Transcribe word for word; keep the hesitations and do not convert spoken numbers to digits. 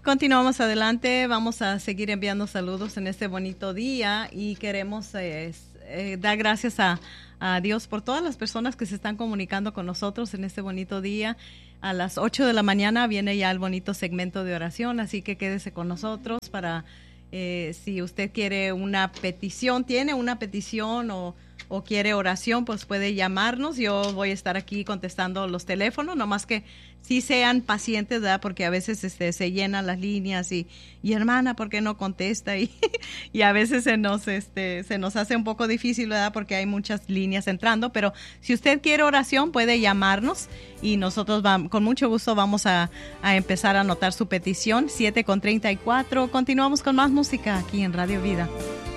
Continuamos adelante, vamos a seguir enviando saludos en este bonito día y queremos eh, eh, dar gracias a, a Dios por todas las personas que se están comunicando con nosotros en este bonito día. A las ocho de la mañana viene ya el bonito segmento de oración, así que quédese con nosotros para, eh, si usted quiere una petición, tiene una petición o o quiere oración, pues puede llamarnos. Yo voy a estar aquí contestando los teléfonos, nomás que sí sean pacientes, ¿verdad? Porque a veces este, se llenan las líneas y, y hermana, ¿por qué no contesta? Y, y a veces se nos, este, se nos hace un poco difícil, ¿verdad? Porque hay muchas líneas entrando, pero si usted quiere oración, puede llamarnos y nosotros vamos, con mucho gusto vamos a, a empezar a anotar su petición. siete con treinta y cuatro. Continuamos con más música aquí en Radio Vida.